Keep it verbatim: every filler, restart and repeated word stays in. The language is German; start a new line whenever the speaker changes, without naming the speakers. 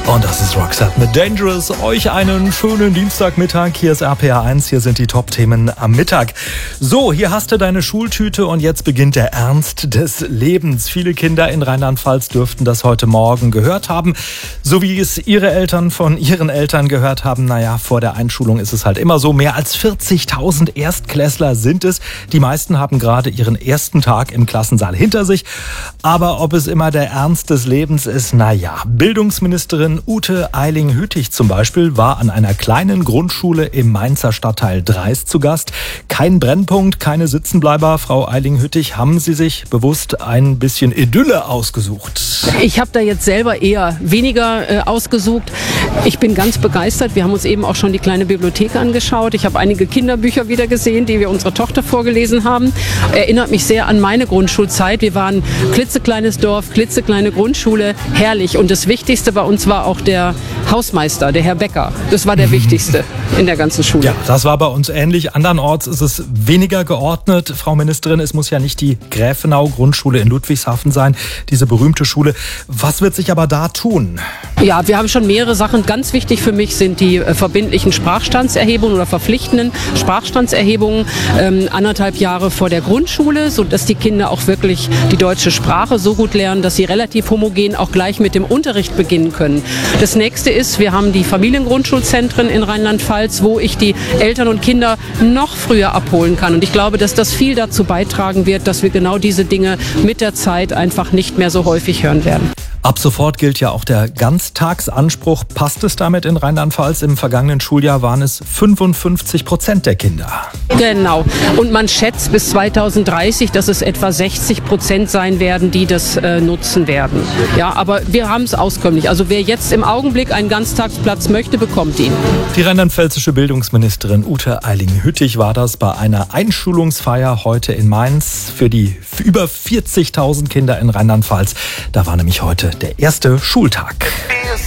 Und das ist Roxette mit Dangerous. Euch einen schönen Dienstagmittag. Hier ist R P R eins. Hier sind die Top-Themen am Mittag. So, hier hast du deine Schultüte und jetzt beginnt der Ernst des Lebens. Viele Kinder in Rheinland-Pfalz dürften das heute Morgen gehört haben. So wie es ihre Eltern von ihren Eltern gehört haben. Naja, vor der Einschulung ist es halt immer so. Mehr als vierzigtausend Erstklässler sind es. Die meisten haben gerade ihren ersten Tag im Klassensaal hinter sich. Aber ob es immer der Ernst des Lebens ist, naja. Bildungsministerin Ute Eiling-Hüttich zum Beispiel war an einer kleinen Grundschule im Mainzer Stadtteil Dreis zu Gast. Kein Brennpunkt, keine Sitzenbleiber. Frau Eiling-Hüttich, haben Sie sich bewusst ein bisschen Idylle ausgesucht?
Ich habe da jetzt selber eher weniger äh, ausgesucht. Ich bin ganz begeistert. Wir haben uns eben auch schon die kleine Bibliothek angeschaut. Ich habe einige Kinderbücher wieder gesehen, die wir unserer Tochter vorgelesen haben. Erinnert mich sehr an meine Grundschulzeit. Wir waren klitzekleines Dorf, klitzekleine Grundschule, herrlich. Und das Wichtigste bei uns war auch der Hausmeister, der Herr Becker. Das war der Wichtigste in der ganzen Schule.
Ja, das war bei uns ähnlich. Andernorts ist es weniger geordnet. Frau Ministerin, es muss ja nicht die Gräfenau-Grundschule in Ludwigshafen sein, diese berühmte Schule. Was wird sich aber da tun?
Ja, wir haben schon mehrere Sachen. Ganz wichtig für mich sind die äh, verbindlichen Sprachstandserhebungen oder verpflichtenden Sprachstandserhebungen ähm, anderthalb Jahre vor der Grundschule, sodass die Kinder auch wirklich die deutsche Sprache so gut lernen, dass sie relativ homogen auch gleich mit dem Unterricht beginnen können. Das nächste ist, wir haben die Familiengrundschulzentren in Rheinland-Pfalz, wo ich die Eltern und Kinder noch früher abholen kann. Und ich glaube, dass das viel dazu beitragen wird, dass wir genau diese Dinge mit der Zeit einfach nicht mehr so häufig hören werden.
Ab sofort gilt ja auch der Ganztagsanspruch. Passt es damit in Rheinland-Pfalz? Im vergangenen Schuljahr waren es fünfundfünfzig Prozent der Kinder.
Genau. Und man schätzt bis zweitausenddreißig, dass es etwa sechzig Prozent sein werden, die das äh, nutzen werden. Ja, aber wir haben es auskömmlich. Also wer jetzt im Augenblick einen Ganztagsplatz möchte, bekommt ihn.
Die rheinland-pfälzische Bildungsministerin Ute Eiling-Hüttich war das bei einer Einschulungsfeier heute in Mainz für die über vierzigtausend Kinder in Rheinland-Pfalz. Da war nämlich heute der erste Schultag.